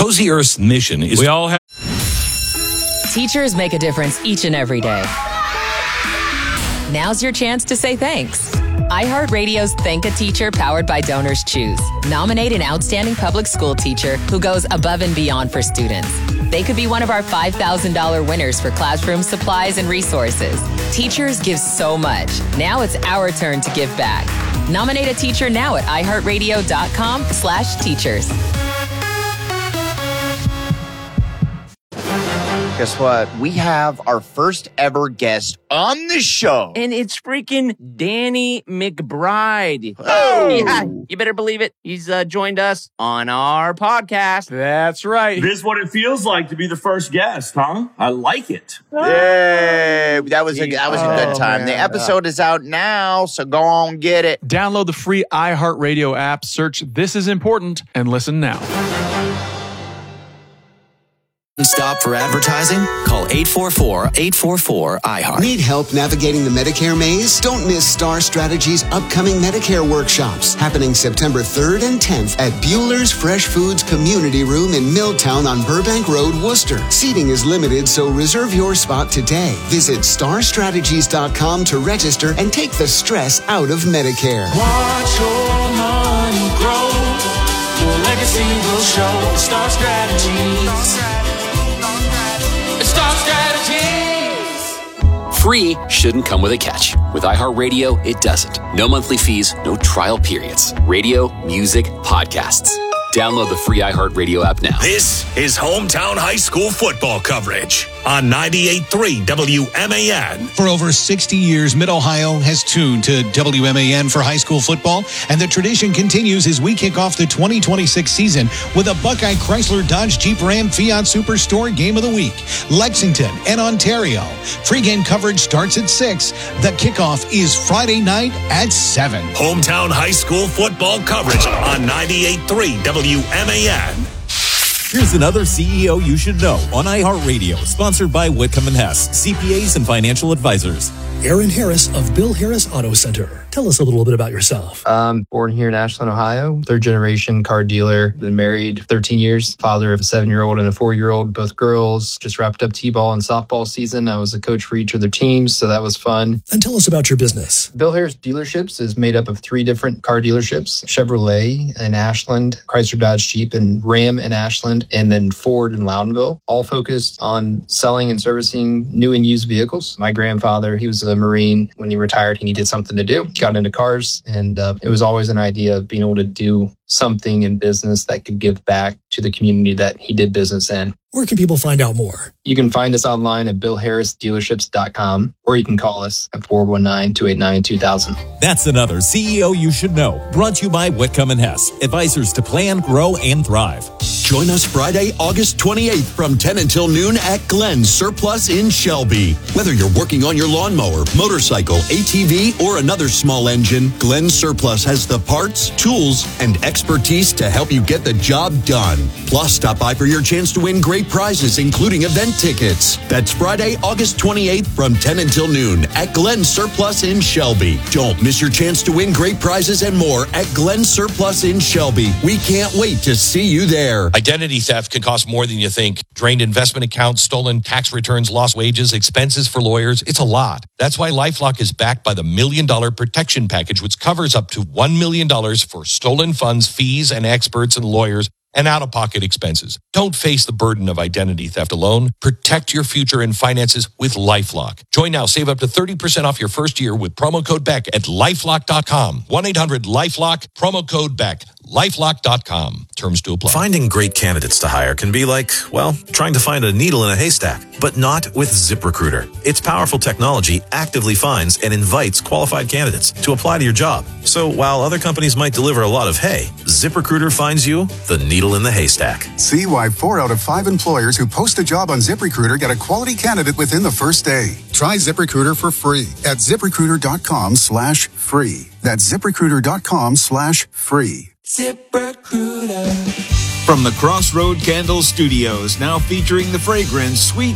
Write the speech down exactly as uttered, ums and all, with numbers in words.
Cozy Earth's mission is we all have. Teachers make a difference each and every day. Now's your chance to say thanks. iHeartRadio's Thank a Teacher, powered by Donors Choose. Nominate an outstanding public school teacher who goes above and beyond for students. They could be one of our five thousand dollars winners for classroom supplies and resources. Teachers give so much. Now it's our turn to give back. Nominate a teacher now at iHeartRadio.com slash teachers. Guess what? We have our first ever guest on the show. And it's freaking Danny McBride. Oh! Yeah, you better believe it. He's uh, joined us on our podcast. That's right. This is what it feels like to be the first guest, huh? I like it. Yay! That was a, that was a good Oh, time. man. The episode is out now, so go on get it. Download the free iHeartRadio app, search This Is Important, and listen now. Stop for advertising? Call eight four four, eight four four, I heart. Need help navigating the Medicare maze? Don't miss Star Strategy's upcoming Medicare workshops happening September third and tenth at Bueller's Fresh Foods Community Room in Milltown on Burbank Road, Worcester. Seating is limited, so reserve your spot today. Visit star strategies dot com to register and take the stress out of Medicare. Watch your money grow. Your legacy will show. Star Strategies. Star Strategies. Free shouldn't come with a catch. With iHeartRadio, it doesn't. No monthly fees, no trial periods. Radio, music, podcasts. Download the free iHeartRadio app now. This is hometown high school football coverage on ninety-eight point three W M A N. For over sixty years, Mid-Ohio has tuned to W M A N for high school football, and the tradition continues as we kick off the twenty twenty-six season with a Buckeye Chrysler Dodge Jeep Ram Fiat Superstore Game of the Week. Lexington and Ontario. Pre-game coverage starts at six. The kickoff is Friday night at seven. Hometown high school football coverage on ninety-eight point three W M A N. Here's another C E O you should know on iHeartRadio, sponsored by Whitcomb and Hess, C P As and financial advisors. Aaron Harris of Bill Harris Auto Center. Tell us a little bit about yourself. Um, born here in Ashland, Ohio. Third generation car dealer. Been married thirteen years. Father of a seven-year-old and a four-year-old, both girls. Just wrapped up T-ball and softball season. I was a coach for each of their teams, so that was fun. And tell us about your business. Bill Harris Dealerships is made up of three different car dealerships. Chevrolet in Ashland, Chrysler Dodge Jeep and Ram in Ashland, and then Ford in Loudonville. All focused on selling and servicing new and used vehicles. My grandfather, he was a Marine. When he retired, he needed something to do. He got into cars, and uh, it was always an idea of being able to do something in business that could give back to the community that he did business in. Where can people find out more? You can find us online at bill harris dealerships dot com, or you can call us at four one nine, two eight nine, two thousand. That's another C E O you should know. Brought to you by Whitcomb and Hess, advisors to plan, grow, and thrive. Join us Friday, August twenty-eighth from ten until noon at Glenn's Surplus in Shelby. Whether you're working on your lawnmower, motorcycle, A T V, or another small engine, Glenn's Surplus has the parts, tools, and expertise to help you get the job done. Plus, stop by for your chance to win great prizes, including event tickets. That's Friday, August twenty-eighth from ten until noon at Glenn's Surplus in Shelby. Don't miss your chance to win great prizes and more at Glenn's Surplus in Shelby. We can't wait to see you there. Identity theft can cost more than you think. Drained investment accounts, stolen tax returns, lost wages, expenses for lawyers. It's a lot. That's why LifeLock is backed by the Million Dollar Protection Package, which covers up to one million dollars for stolen funds, fees, and experts and lawyers, and out-of-pocket expenses. Don't face the burden of identity theft alone. Protect your future and finances with LifeLock. Join now. Save up to thirty percent off your first year with promo code Beck at lifelock dot com. one eight hundred lifelock, promo code Beck. lifelock dot com. Terms to apply. Finding great candidates to hire can be like, well, trying to find a needle in a haystack, but not with ZipRecruiter. Its powerful technology actively finds and invites qualified candidates to apply to your job. So while other companies might deliver a lot of hay, ZipRecruiter finds you the needle in the haystack. See why four out of five employers who post a job on ZipRecruiter get a quality candidate within the first day. Try ZipRecruiter for free at ZipRecruiter dot com slash free. That's ZipRecruiter dot com slash free. ZipRecruiter. From the Crossroad Candle Studios, now featuring the fragrance Sweet